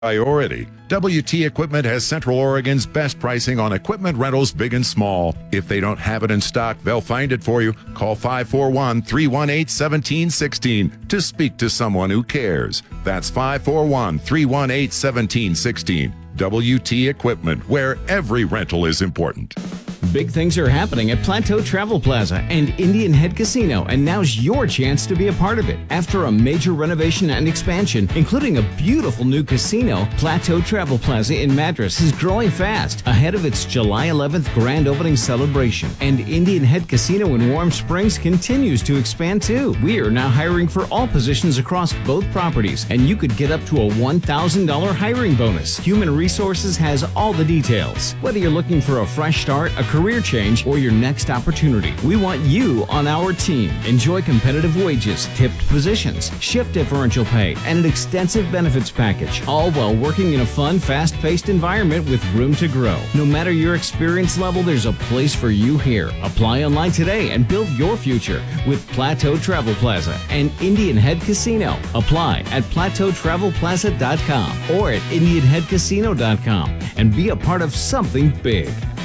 priority. WT Equipment has Central Oregon's best pricing on equipment rentals, big and small. If they don't have it in stock, they'll find it for you. Call 541-318-1716 to speak to someone who cares. That's 541-318-1716. WT Equipment, where every rental is important. Big things are happening at Plateau Travel Plaza and Indian Head Casino, and now's your chance to be a part of it. After a major renovation and expansion, including a beautiful new casino, Plateau Travel Plaza in Madras is growing fast ahead of its July 11th grand opening celebration. And Indian Head Casino in Warm Springs continues to expand too. We are now hiring for all positions across both properties, and you could get up to a $1,000 hiring bonus. Human Resources has all the details. Whether you're looking for a fresh start, a career change, or your next opportunity, we want you on our team. Enjoy competitive wages, tipped positions, shift differential pay, and an extensive benefits package, all while working in a fun, fast-paced environment with room to grow. No matter your experience level, there's a place for you here. Apply online today and build your future with Plateau Travel Plaza and Indian Head Casino. Apply at plateautravelplaza.com or at indianheadcasino.com and be a part of something big.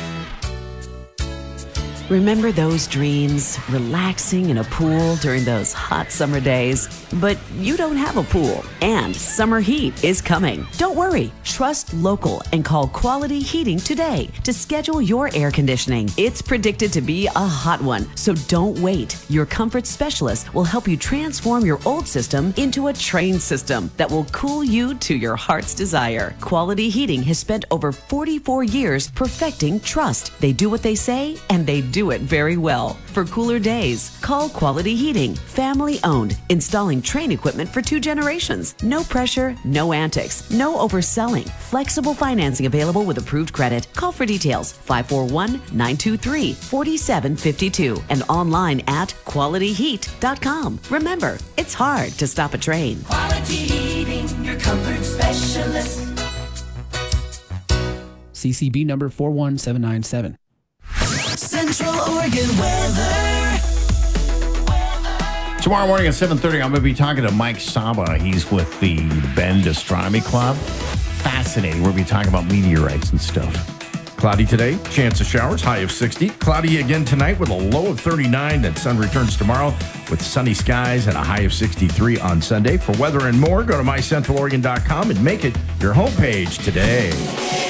Remember those dreams? Relaxing in a pool during those hot summer days? But you don't have a pool, and summer heat is coming. Don't worry. Trust local and call Quality Heating today to schedule your air conditioning. It's predicted to be a hot one, so don't wait. Your comfort specialist will help you transform your old system into a trained system that will cool you to your heart's desire. Quality Heating has spent over 44 years perfecting trust. They do what they say, and they do it very well. For cooler days, call Quality Heating. Family owned, installing Trane equipment for 2 generations. No pressure, no antics, no overselling. Flexible financing available with approved credit. Call for details 541-923-4752 and online at qualityheat.com. Remember, it's hard to stop a train. Quality Heating, your comfort specialist. CCB number 41797. Central Oregon weather. Tomorrow morning at 7:30, I'm going to be talking to Mike Saba. He's with the Bend Astronomy Club. Fascinating. We'll be talking about meteorites and stuff. Cloudy today, chance of showers, high of 60. Cloudy again tonight with a low of 39. Then sun returns tomorrow with sunny skies and a high of 63 on Sunday. For weather and more, go to mycentraloregon.com and make it your homepage today.